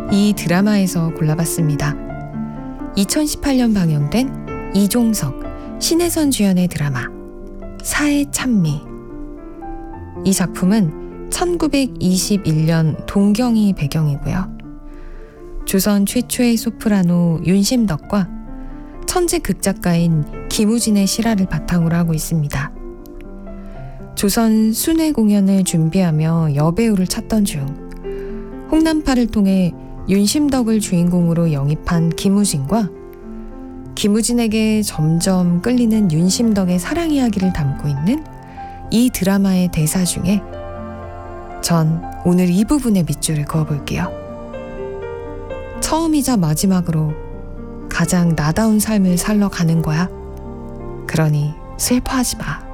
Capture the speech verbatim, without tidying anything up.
이 드라마에서 골라봤습니다. 이천십팔 년 방영된 이종석, 신혜선 주연의 드라마 사회 찬미. 이 작품은 천구백이십일 년 동경이 배경이고요. 조선 최초의 소프라노 윤심덕과 천재 극작가인 김우진의 실화를 바탕으로 하고 있습니다. 조선 순회 공연을 준비하며 여배우를 찾던 중 홍남파를 통해 윤심덕을 주인공으로 영입한 김우진과 김우진에게 점점 끌리는 윤심덕의 사랑 이야기를 담고 있는 이 드라마의 대사 중에 전 오늘 이 부분에 밑줄을 그어볼게요. 처음이자 마지막으로 가장 나다운 삶을 살러 가는 거야. 그러니 슬퍼하지 마.